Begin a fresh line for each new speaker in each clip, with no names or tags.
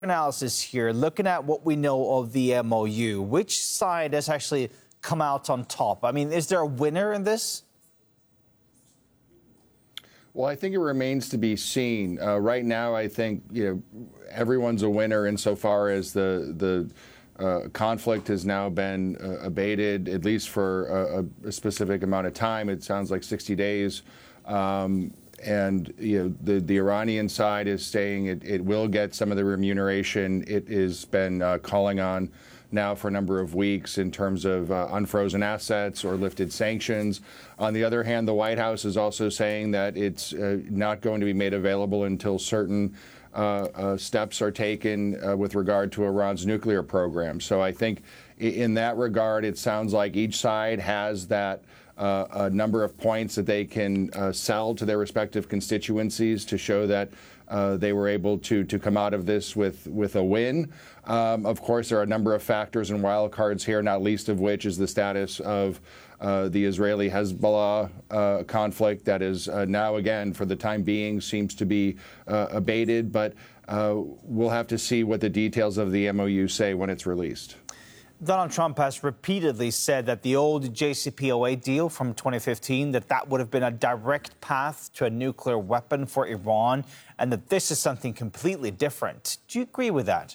Analysis here, looking at what we know of the MOU, which side has actually come out on top? I mean, is there a winner in this?
Well, I think it remains to be seen. Right now, I think everyone's a winner insofar as the conflict has now been abated, at least for a specific amount of time. It sounds like 60 days. And the Iranian side is saying it will get some of the remuneration it has been calling on now for a number of weeks in terms of unfrozen assets or lifted sanctions. On the other hand, the White House is also saying that it's not going to be made available until certain steps are taken with regard to Iran's nuclear program. So I think in that regard, it sounds like each side has that a number of points that they can sell to their respective constituencies to show that they were able to come out of this with a win. Of course, there are a number of factors and wild cards here, not least of which is the status of the Israeli-Hezbollah conflict that is now, again, for the time being, seems to be abated. But we'll have to see what the details of the MOU say when it's released.
Donald Trump has repeatedly said that the old JCPOA deal from 2015, that would have been a direct path to a nuclear weapon for Iran, and that this is something completely different. Do you agree with that?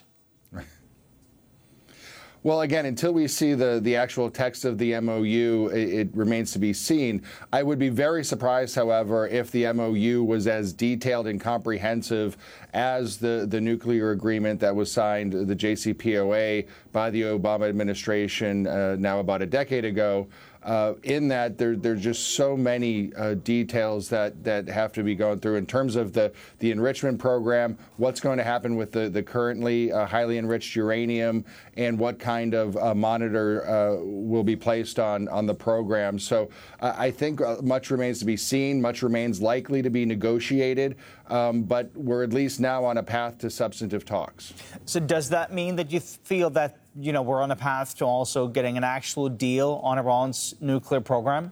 Well, again, until we see the actual text of the MOU, it remains to be seen. I would be very surprised, however, if the MOU was as detailed and comprehensive as the nuclear agreement that was signed, the JCPOA, by the Obama administration now about a decade ago. In that there's just so many details that have to be going through in terms of the enrichment program, what's going to happen with the currently highly enriched uranium, and what kind of monitor will be placed on the program. So I think much remains to be seen, much remains likely to be negotiated, but we're at least now on a path to substantive talks.
So does that mean that you feel that we're on a path to also getting an actual deal on Iran's nuclear program?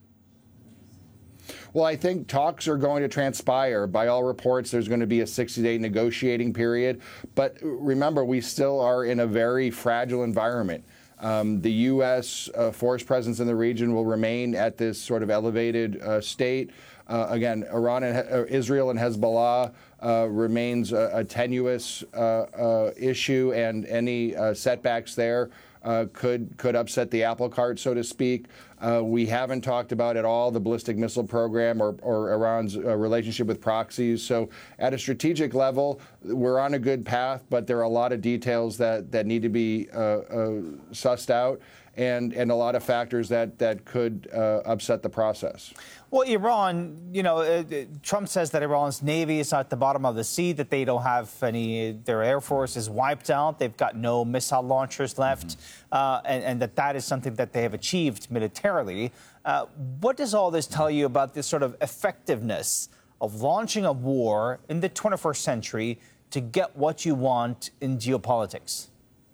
Well, I think talks are going to transpire. By all reports, there's going to be a 60-day negotiating period. But remember, we still are in a very fragile environment. The U.S. Force presence in the region will remain at this sort of elevated state. Again, Israel and Hezbollah remains a tenuous issue, and any setbacks there could upset the apple cart, so to speak. We haven't talked about at all the ballistic missile program or Iran's relationship with proxies. So at a strategic level, we're on a good path, but there are a lot of details that need to be sussed out, and a lot of factors that could upset the process.
Well, Iran, Trump says that Iran's Navy is at the bottom of the sea, that they don't have their Air Force is wiped out. They've got no missile launchers left, and that is something that they have achieved militarily. What does all this tell you about this sort of effectiveness of launching a war in the 21st century to get what you want in geopolitics?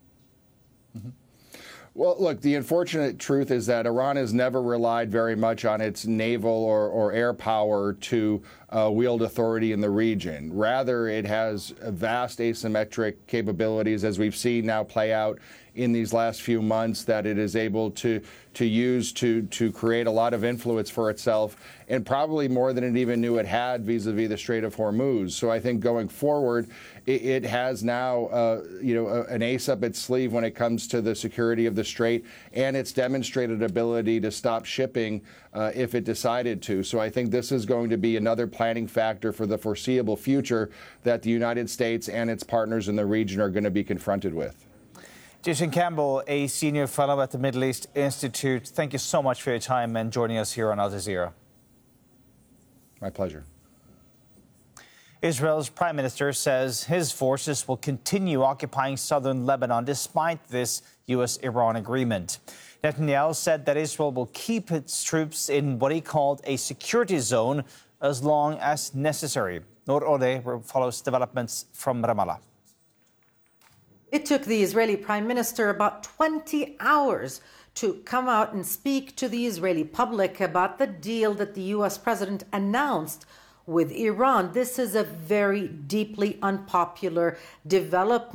Well, look, the unfortunate truth is that Iran has never relied very much on its naval or air power to wield authority in the region. Rather, it has vast asymmetric capabilities, as we've seen now play out in these last few months, that it is able to use to create a lot of influence for itself, and probably more than it even knew it had vis-a-vis the Strait of Hormuz. So I think going forward, it has now an ace up its sleeve when it comes to the security of the Strait and its demonstrated ability to stop shipping if it decided to. So I think this is going to be another planning factor for the foreseeable future that the United States and its partners in the region are going to be confronted with.
Jason Campbell, a senior fellow at the Middle East Institute, thank you so much for your time and joining us here on Al Jazeera.
My pleasure.
Israel's prime minister says his forces will continue occupying southern Lebanon despite this U.S.-Iran agreement. Netanyahu said that Israel will keep its troops in what he called a security zone as long as necessary. Noor Odeh follows developments from Ramallah.
It took the Israeli prime minister about 20 hours to come out and speak to the Israeli public about the deal that the U.S. president announced with Iran. This is a very deeply unpopular development.